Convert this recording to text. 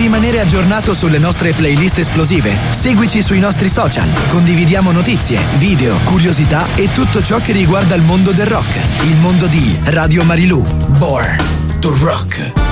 rimanere aggiornato sulle nostre playlist esplosive, seguici sui nostri social. Condividiamo notizie, video, curiosità e tutto ciò che riguarda il mondo del rock. Il mondo di Radio Marilù. Born to Rock.